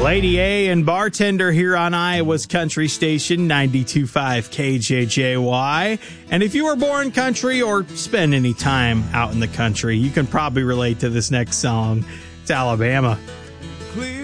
Lady A and Bartender here on Iowa's Country Station 92.5 KJJY. And if you were born country or spend any time out in the country, you can probably relate to this next song. It's Alabama.